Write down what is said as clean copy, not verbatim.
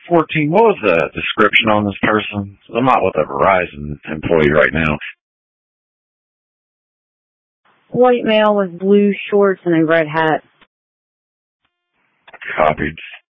14, what was the description on this person? I'm not with a Verizon employee right now. White male with blue shorts and a red hat. Copied.